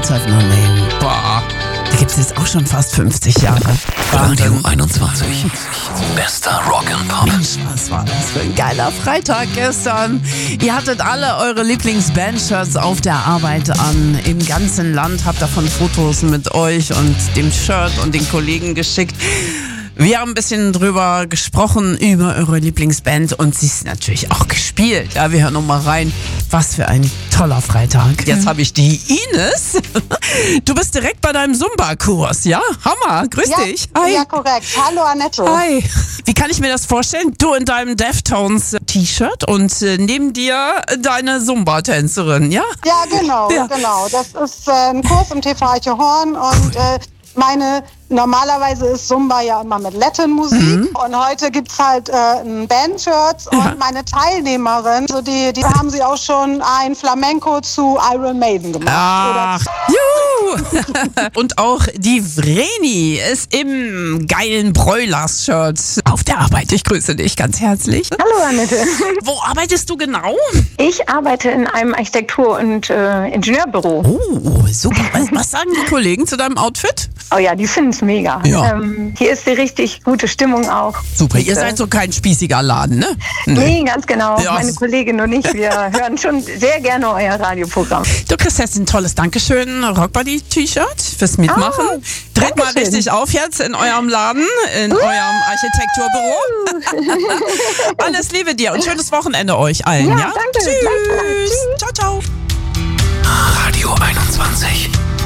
Can't Have No Name. Boah, da gibt es jetzt auch schon fast 50 Jahre. Radio 21. Bester Rock and Pop. Mensch, was war das für ein geiler Freitag gestern. Ihr hattet alle eure Lieblingsband-Shirts auf der Arbeit an. Im ganzen Land habt davon Fotos mit euch und dem Shirt und den Kollegen geschickt. Wir haben ein bisschen drüber gesprochen, über eure Lieblingsband und sie ist natürlich auch gespielt. Ja, wir hören noch mal rein. Was für ein toller Freitag. Jetzt habe ich die Ines. Du bist direkt bei deinem Zumba-Kurs, ja? Hammer, grüß dich. Hi. Ja, korrekt. Hallo Annette. Hi. Wie kann ich mir das vorstellen? Du in deinem Deftones-T-Shirt und neben dir deine Zumba-Tänzerin, ja? Ja, genau. Das ist ein Kurs im TV Eichhorn und normalerweise ist Zumba ja immer mit Latin-Musik und heute gibt's halt ein Band-Shirt und meine Teilnehmerin, also die haben sie auch schon ein Flamenco zu Iron Maiden gemacht. Ach, juhu! Und auch die Vreni ist im geilen Broilers-Shirt auf der Arbeit. Ich grüße dich ganz herzlich. Hallo Annette. Wo arbeitest du genau? Ich arbeite in einem Architektur- und Ingenieurbüro. Oh, super. Was sagen die Kollegen zu deinem Outfit? Oh ja, die finden es mega. Ja. Hier ist die richtig gute Stimmung auch. Super, ihr seid so kein spießiger Laden, ne? Nee, ganz genau. Ja. Meine Kollegin und ich, wir hören schon sehr gerne euer Radioprogramm. Du kriegst jetzt ein tolles Dankeschön Rockbuddy-T-Shirt fürs Mitmachen. Dreht mal Dankeschön. richtig auf jetzt in eurem Laden, in eurem Architekturbüro. Alles Liebe dir und schönes Wochenende euch allen. Ja, Ja, danke. Tschüss. Tschüss. Ciao, ciao. Radio 21.